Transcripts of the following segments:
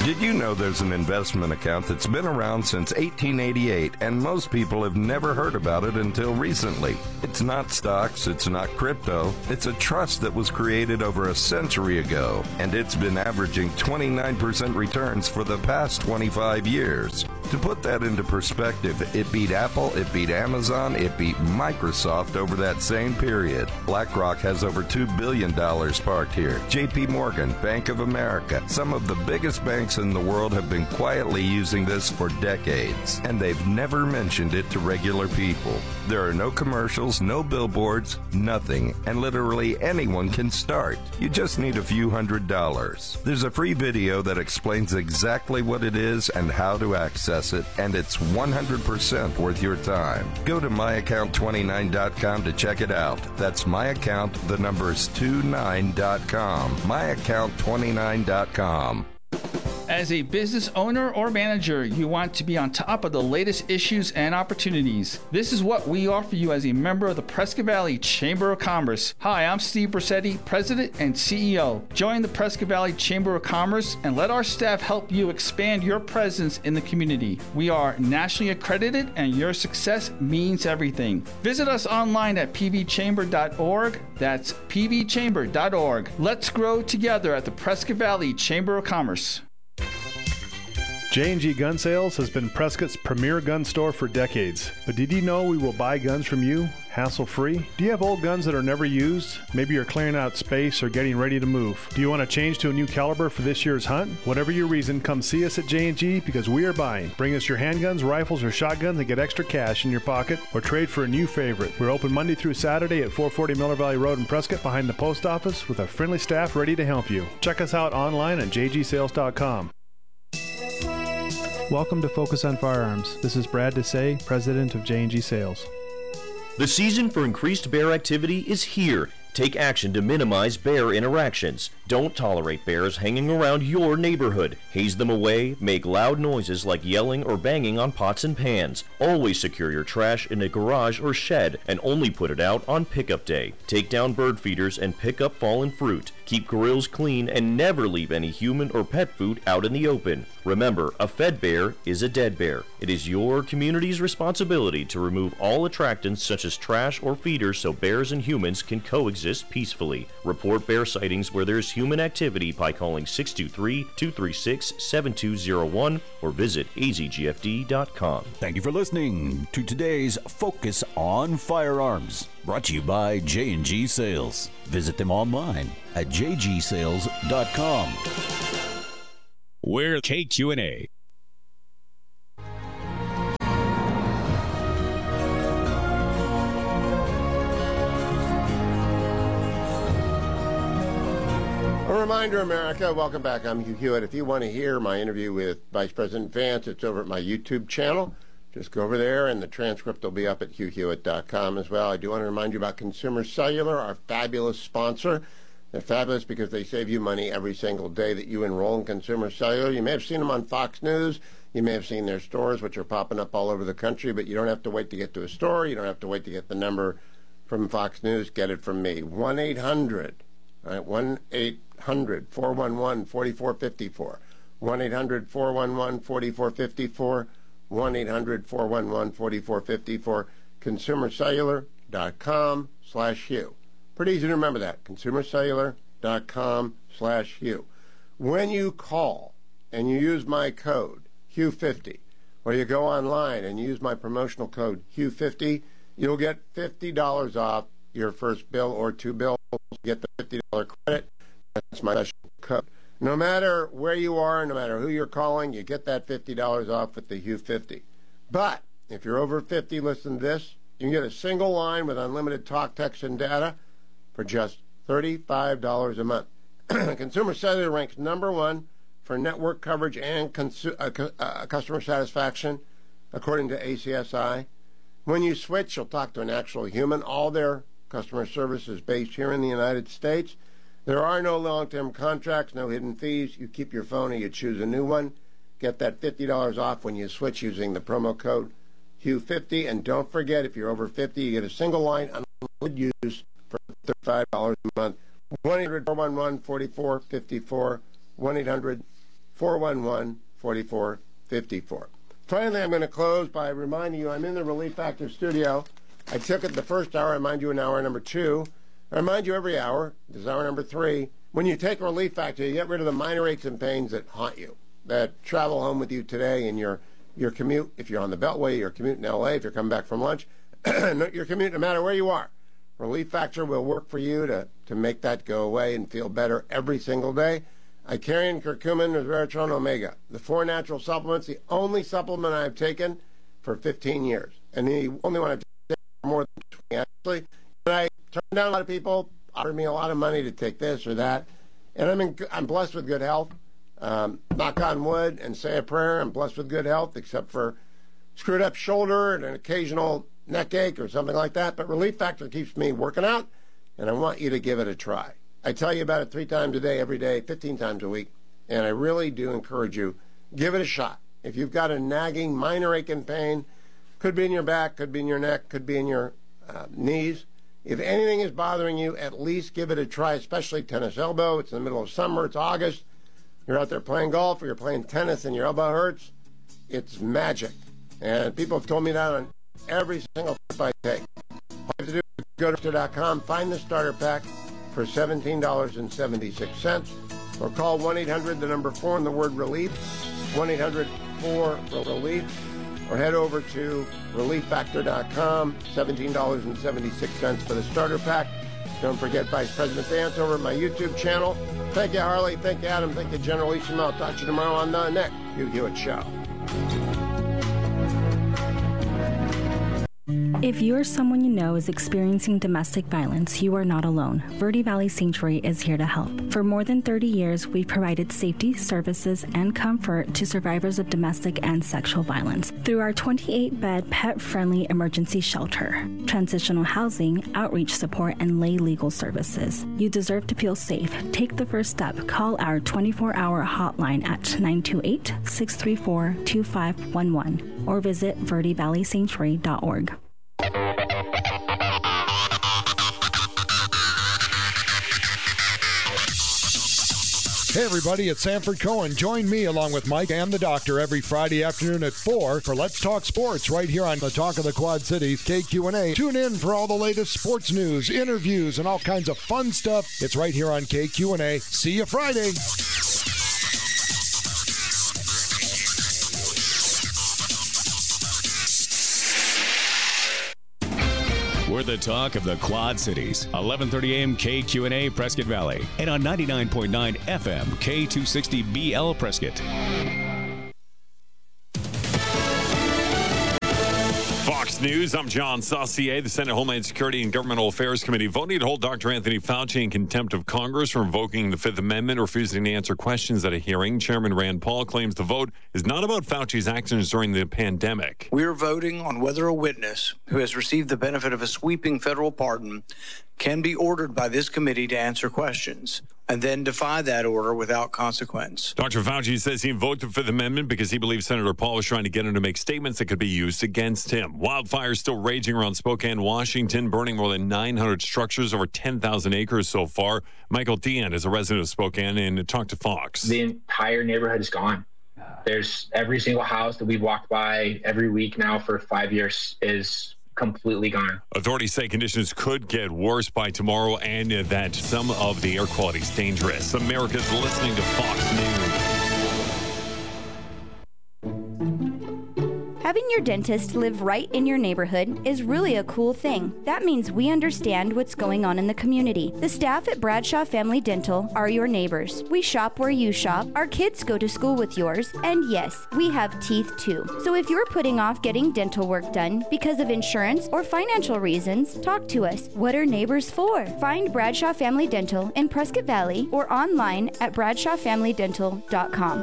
Did you know there's an investment account that's been around since 1888 and most people have never heard about it until recently? It's not stocks, it's not crypto, it's a trust that was created over a century ago, and it's been averaging 29% returns for the past 25 years. To put that into perspective, it beat Apple, it beat Amazon, it beat Microsoft over that same period. BlackRock has over $2 billion parked here. JP Morgan, Bank of America, some of the biggest banks in the world have been quietly using this for decades, and they've never mentioned it to regular people. There are no commercials, no billboards, nothing, and literally anyone can start. You just need a few $100s. There's a free video that explains exactly what it is and how to access it, and it's 100% worth your time. Go to myaccount29.com to check it out. That's myaccount, the numbers 29.com. myaccount29.com. As a business owner or manager, you want to be on top of the latest issues and opportunities. This is what we offer you as a member of the Prescott Valley Chamber of Commerce. Hi, I'm Steve Brissetti, President and CEO. Join the Prescott Valley Chamber of Commerce and let our staff help you expand your presence in the community. We are nationally accredited and your success means everything. Visit us online at pvchamber.org. That's pvchamber.org. Let's grow together at the Prescott Valley Chamber of Commerce. J&G Gun Sales has been Prescott's premier gun store for decades. But did you know we will buy guns from you, hassle-free? Do you have old guns that are never used? Maybe you're clearing out space or getting ready to move. Do you want to change to a new caliber for this year's hunt? Whatever your reason, come see us at J&G because we are buying. Bring us your handguns, rifles, or shotguns and get extra cash in your pocket or trade for a new favorite. We're open Monday through Saturday at 440 Miller Valley Road in Prescott behind the post office with a friendly staff ready to help you. Check us out online at jgsales.com. Welcome to Focus on Firearms. This is Brad Desai, President of J&G Sales. The season for increased bear activity is here. Take action to minimize bear interactions. Don't tolerate bears hanging around your neighborhood. Haze them away, make loud noises like yelling or banging on pots and pans. Always secure your trash in a garage or shed and only put it out on pickup day. Take down bird feeders and pick up fallen fruit. Keep grills clean and never leave any human or pet food out in the open. Remember, a fed bear is a dead bear. It is your community's responsibility to remove all attractants such as trash or feeders so bears and humans can coexist peacefully. Report bear sightings where there's human activity by calling 623-236-7201 or visit azgfd.com. Thank you for listening to today's Focus on Firearms, brought to you by J&G Sales. Visit them online at jgsales.com. We're KQNA. A reminder, America, welcome back. I'm Hugh Hewitt. If you want to hear my interview with Vice President Vance, it's over at my YouTube channel. Just go over there, and the transcript will be up at hughhewitt.com as well. I do want to remind you about Consumer Cellular, our fabulous sponsor. They're fabulous because they save you money every single day that you enroll in Consumer Cellular. You may have seen them on Fox News. You may have seen their stores, which are popping up all over the country, but you don't have to wait to get to a store. You don't have to wait to get the number from Fox News. Get it from me. 1-800, right? 1-800-411-4454. 1-800-411-4454. 1-800-411-4454. ConsumerCellular.com/Hugh. Pretty easy to remember that. ConsumerCellular.com/Hugh. When you call and you use my code, Hugh50, or you go online and use my promotional code, Hugh50, you'll get $50 off your first bill or two bills. You get the $50 credit. That's my special code. No matter where you are, no matter who you're calling, you get that $50 off with the Hugh50. But if you're over 50, listen to this. You can get a single line with unlimited talk, text, and data for just $35 a month. Consumer Cellular ranks #1 for network coverage and customer satisfaction, according to ACSI. When you switch, you'll talk to an actual human. All their customer service is based here in the United States. There are no long-term contracts, no hidden fees. You keep your phone or you choose a new one. Get that $50 off when you switch using the promo code Hugh50. And don't forget, if you're over 50, you get a single line unlimited use for $35 a month. 1-800-411-4454. 411-4454. Finally, I'm going to close by reminding you I'm in the Relief Factor studio. I took it the first hour. I remind you in hour number 2. I remind you every hour. This is hour number 3. When you take Relief Factor, you get rid of the minor aches and pains that haunt you, that travel home with you today in your commute. If you're on the Beltway, your commute in L.A., if you're coming back from lunch, your commute, no matter where you are. Relief Factor will work for you to make that go away and feel better every single day. Icarian, curcumin, resveratrol, omega. The 4 natural supplements, the only supplement I've taken for 15 years. And the only one I've taken for more than 20, actually. And I turned down a lot of people, offered me a lot of money to take this or that. And I'm blessed with good health. Knock on wood and say a prayer. I'm blessed with good health, except for screwed up shoulder and an occasional neck ache or something like that. But Relief Factor keeps me working out, and I want you to give it a try. I tell you about it 3 times a day, every day, 15 times a week, and I really do encourage you, give it a shot. If you've got a nagging minor ache and pain, could be in your back, could be in your neck, could be in your knees. If anything is bothering you, at least give it a try, especially tennis elbow. It's in the middle of summer. It's August. You're out there playing golf or you're playing tennis and your elbow hurts. It's magic. And people have told me that on every single trip I take. All you have to do is go to Starter.com, find the starter pack for $17.76, or call 1-800, the number 4 and the word relief, 1-800-4-RELIEF, or head over to relieffactor.com, $17.76 for the starter pack. Don't forget Vice President Vance over at my YouTube channel. Thank you, Harley. Thank you, Adam. Thank you, General Isham. I'll talk to you tomorrow on the next Hugh Hewitt Show. If you or someone you know is experiencing domestic violence, you are not alone. Verde Valley Sanctuary is here to help. For more than 30 years, we've provided safety, services, and comfort to survivors of domestic and sexual violence through our 28-bed pet-friendly emergency shelter, transitional housing, outreach support, and lay legal services. You deserve to feel safe. Take the first step. Call our 24-hour hotline at 928-634-2511 or visit verdevalleysanctuary.org. Hey everybody, it's Sanford Cohen. Join me along with Mike and the Doctor every Friday afternoon at 4 for Let's Talk Sports right here on the Talk of the Quad Cities, KQNA. Tune in for all the latest sports news, interviews, and all kinds of fun stuff. It's right here on KQNA. See you Friday. We're the talk of the Quad Cities. 11:30 a.m. KQNA Prescott Valley. And on 99.9 FM K260BL Prescott. Fox News, I'm John Saucier. The Senate Homeland Security and Governmental Affairs Committee voting to hold Dr. Anthony Fauci in contempt of Congress for invoking the Fifth Amendment, refusing to answer questions at a hearing. Chairman Rand Paul claims the vote is not about Fauci's actions during the pandemic. We're voting on whether a witness who has received the benefit of a sweeping federal pardon can be ordered by this committee to answer questions and then defy that order without consequence. Dr. Fauci says he invoked the Fifth Amendment because he believes Senator Paul was trying to get him to make statements that could be used against him. Wildfires still raging around Spokane, Washington, burning more than 900 structures, over 10,000 acres so far. Michael Dean is a resident of Spokane and talked to Fox. The entire neighborhood is gone. There's every single house that we've walked by every week now for 5 years is completely gone. Authorities say conditions could get worse by tomorrow and that some of the air quality is dangerous. America's listening to Fox News. Having your dentist live right in your neighborhood is really a cool thing. That means we understand what's going on in the community. The staff at Bradshaw Family Dental are your neighbors. We shop where you shop, our kids go to school with yours, and yes, we have teeth too. So if you're putting off getting dental work done because of insurance or financial reasons, talk to us. What are neighbors for? Find Bradshaw Family Dental in Prescott Valley or online at bradshawfamilydental.com.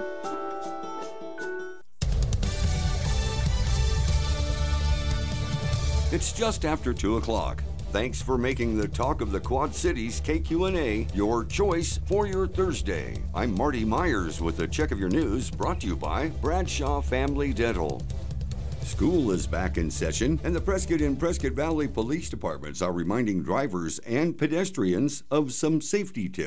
It's just after 2 o'clock. Thanks for making the Talk of the Quad Cities KQNA your choice for your Thursday. I'm Marty Myers with a check of your news brought to you by Bradshaw Family Dental. School is back in session, and the Prescott and Prescott Valley Police Departments are reminding drivers and pedestrians of some safety tips.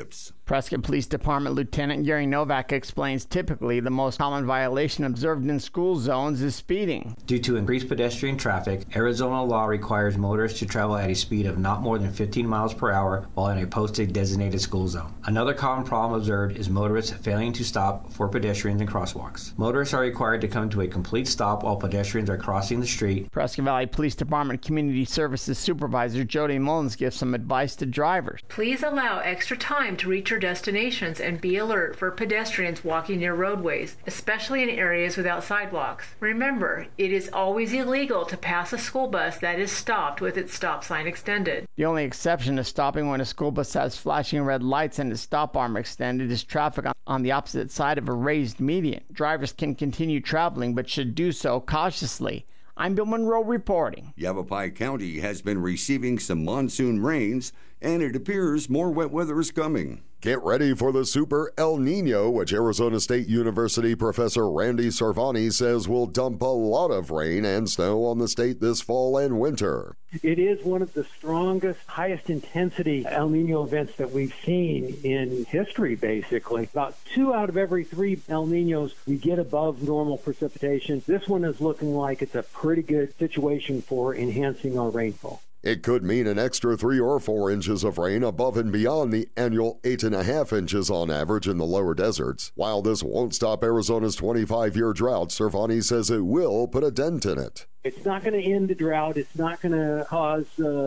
Prescott Police Department Lieutenant Gary Novak explains typically the most common violation observed in school zones is speeding. Due to increased pedestrian traffic, Arizona law requires motorists to travel at a speed of not more than 15 miles per hour while in a posted designated school zone. Another common problem observed is motorists failing to stop for pedestrians and crosswalks. Motorists are required to come to a complete stop while pedestrians are crossing the street. Prescott Valley Police Department Community Services Supervisor Jody Mullins gives some advice to drivers. Please allow extra time to reach your destinations and be alert for pedestrians walking near roadways, especially in areas without sidewalks. Remember, it is always illegal to pass a school bus that is stopped with its stop sign extended. The only exception to stopping when a school bus has flashing red lights and its stop arm extended is traffic on the opposite side of a raised median. Drivers can continue traveling but should do so cautiously. I'm Bill Monroe reporting. Yavapai County has been receiving some monsoon rains, and it appears more wet weather is coming. Get ready for the Super El Nino, which Arizona State University Professor Randy Cervani says will dump a lot of rain and snow on the state this fall and winter. It is one of the strongest, highest intensity El Nino events that we've seen in history, basically. About 2 out of every 3 El Ninos we get above normal precipitation. This one is looking like it's a pretty good situation for enhancing our rainfall. It could mean an extra 3 or 4 inches of rain above and beyond the annual 8.5 inches on average in the lower deserts. While this won't stop Arizona's 25-year drought, Cervani says it will put a dent in it. It's not going to end the drought. It's not going to cause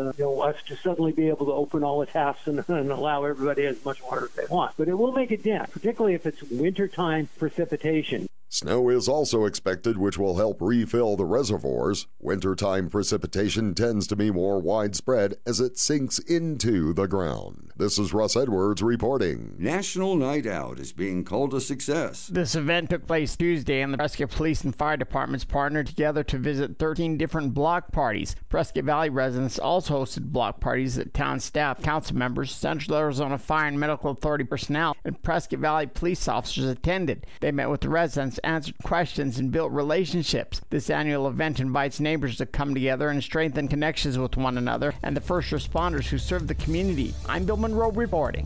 us to suddenly be able to open all the taps and allow everybody as much water as they want. But it will make a dent, particularly if it's wintertime precipitation. Snow is also expected, which will help refill the reservoirs. Wintertime precipitation tends to be more widespread as it sinks into the ground. This is Russ Edwards reporting. National Night Out is being called a success. This event took place Tuesday, and the Prescott Police and Fire Departments partnered together to visit 13 different block parties. Prescott Valley residents also hosted block parties that town staff, council members, Central Arizona Fire and Medical Authority personnel, and Prescott Valley police officers attended. They met with the residents, answered questions, and built relationships. This annual event invites neighbors to come together and strengthen connections with one another and the first responders who serve the community. I'm Bill Monroe reporting.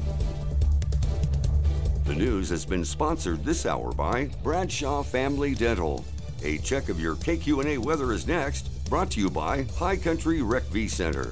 The news has been sponsored this hour by Bradshaw Family Dental. A check of your KQNA weather is next, brought to you by High Country Rec V Center.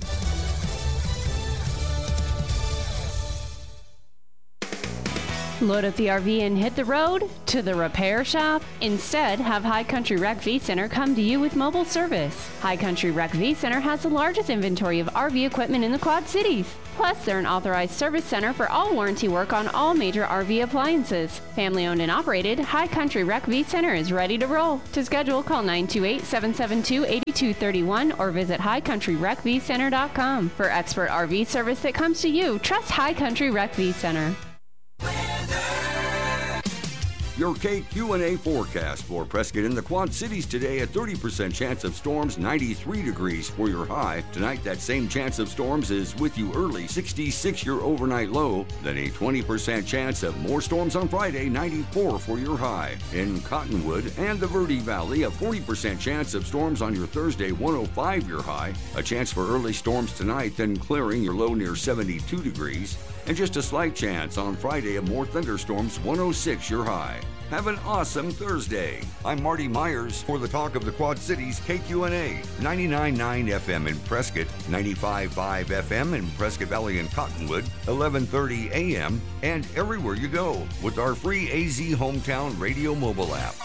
Load up the RV and hit the road to the repair shop? Instead, have High Country Rec V Center come to you with mobile service. High Country Rec V Center has the largest inventory of RV equipment in the Quad Cities. Plus, they're an authorized service center for all warranty work on all major RV appliances. Family owned and operated, High Country Rec V Center is ready to roll. To schedule, call 928-772-8231 or visit highcountryrecvcenter.com. For expert RV service that comes to you, trust High Country Rec V Center. Your KQNA forecast for Prescott and the Quad Cities today: a 30% chance of storms, 93 degrees for your high. Tonight, that same chance of storms is with you early, 66 your overnight low. Then a 20% chance of more storms on Friday, 94 for your high. In Cottonwood and the Verde Valley, a 40% chance of storms on your Thursday, 105 your high. A chance for early storms tonight, then clearing, your low near 72 degrees. And just a slight chance on Friday of more thunderstorms, 106 your high. Have an awesome Thursday. I'm Marty Myers for the Talk of the Quad Cities, KQNA, 99.9 FM in Prescott, 95.5 FM in Prescott Valley and Cottonwood, 11:30 a.m., and everywhere you go with our free AZ Hometown Radio mobile app.